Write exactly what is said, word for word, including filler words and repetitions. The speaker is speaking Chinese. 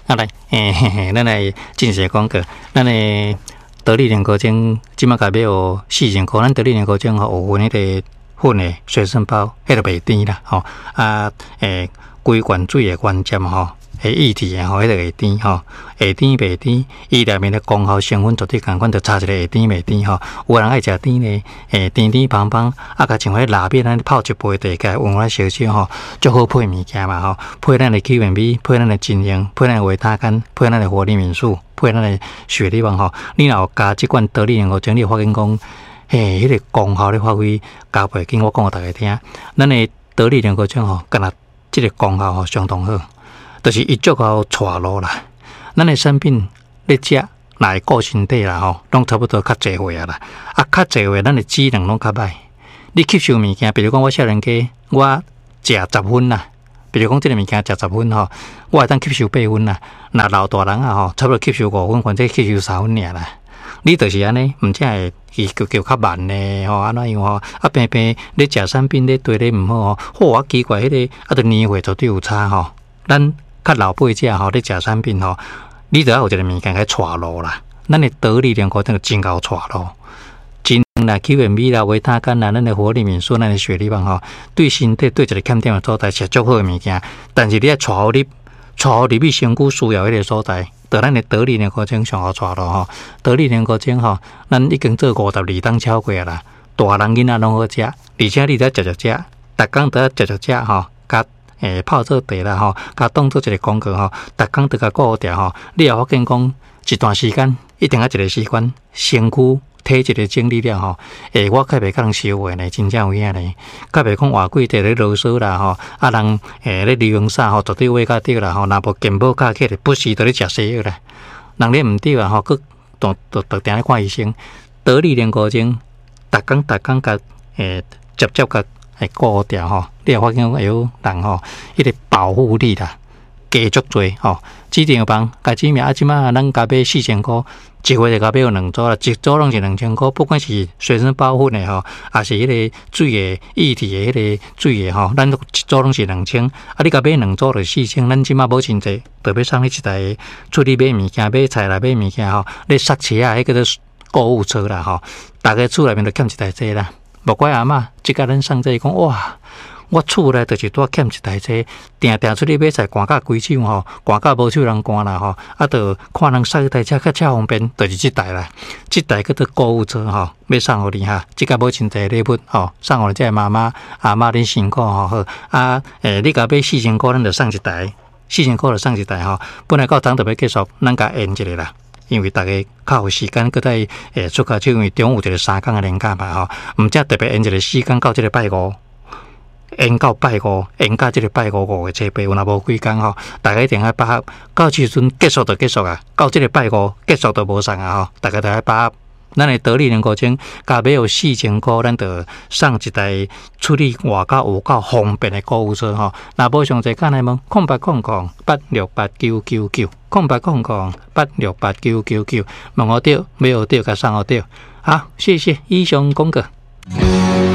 啊来，诶、欸，咱来进行广告，咱诶得力莲膏精，即马甲要有四千块，咱得力莲膏精吼有分迄个粉诶随身包，迄个袂甜啦，吼啊诶，规罐水诶关键吼。诶，液体诶吼，迄个会甜吼，会甜袂甜，伊内面的功效成分绝对共款，就差一个会甜袂甜吼。有人爱食甜咧，诶，甜甜芳芳，啊，甲像迄腊饼，咱泡一杯茶，加温来烧烧吼，足好配物件嘛吼，配咱的Q M B，配咱的精英，配咱的维他甘，配咱的活力敏素，配咱的雪力棒吼。你若有加即罐得力能够整理发现讲，嘿，迄个功效咧发挥加倍紧，我讲互大家听，咱的得力能够种吼，干若即个功效吼相当好。就是伊足够带路啦，咱的产品你食，若会顾身体啦吼，拢差不多较济岁啊啦。啊，较济岁，咱的机能拢较歹。你吸收物件，比如讲我少年家，我食十分啦，比如讲即个物件食十分吼，我会当吸收八分啦。若老大人啊吼，差不多吸收五分，或者吸收三分尔啦。你就是安尼，毋则会伊叫叫较慢呢吼，安怎样吼？啊，偏偏你食产品你对你毋好吼，好啊奇怪，迄、那个啊，着年岁绝对有差吼，咱。较老辈者吼，你食产品吼，你着要有一个物件去带路啦。咱的得力莲膏真个真够带路，真啦 Q M B 啦、维他甘啦、咱的活力敏素、咱的雪力棒吼，对身体对一个欠点的所在是足好的物件。但是你要带好你，带好入去身躯需要迄个所在，得咱的得力莲膏精上好带路吼。得力莲膏精吼，咱已经做五十二档超过啦，大人囡仔拢好食，而且你得食食食，逐工得食食食吼，甲。诶，泡做茶啦吼，甲当做一个广告吼，逐工都甲顾掉吼。你也发现讲一段时间，一定要一个时间，身躯体一个精力了吼。诶，我较袂甲人烧话呢，真正有影呢。较袂讲话贵伫咧啰嗦啦吼，啊人诶咧利用啥吼，绝对话较对啦吼。若无健保卡起来，不时都咧食西药啦。人咧毋对啊吼，佮都都都定咧看医生。得力莲膏精，逐工逐工甲诶接接甲。会顾掉吼，你也发现讲有人吼，迄个保护力啦，加足多吼。指定房甲指名啊，即马咱加买四千箍，一月就加买有两组啦，一组拢是两千箍。不管是随身包粉的吼，还是迄个水的液体的迄个水的吼，咱一组拢是两千。啊，你加买两组就四千，咱即马无真济，特别送你一台出去买物件、买菜来买物件吼，你塞车啊，迄个做购物车啦吼，逐个厝内面就欠一台车啦。莫怪阿嬷，即个咱送这讲哇，我厝内就是多欠一台车，定定出去买菜，赶到规手吼，赶到无手人赶啦吼，啊，就看人塞台车较车方便，就是即台啦，即台叫做购物车吼，要送互你哈，即个无真济礼物吼，送互你这妈妈阿嬷恁辛苦吼好，啊，诶，你甲买四千箍，咱就送一台，四千箍就送一台吼，本来到当特别结束，咱甲延一个啦。因为大家较有时间，搁在诶出口，因为中午一个三工的年假嘛吼，毋则特别延一个时间到即个拜五，延到拜五，延到即个拜五五月初八，有若无几工吼，大家一定要把握，到时阵结束就结束啊，到即个拜五结束就无送啊吼，大家都要把握。咱的得力能够精，加买有四千块，咱就送一台处理外口有够方便的购物车吼。若无详细看来问，空八空空八六八九九九，空八空空八六八九九九，问我对，没有对，甲送我对。好，谢谢以上广告。